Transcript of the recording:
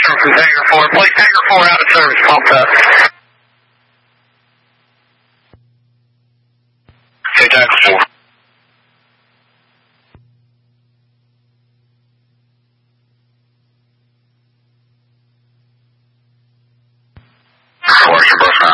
from Tiger 4. Place Tiger 4 out of service, pumped up. Hey, Tiger 4. Where's your birth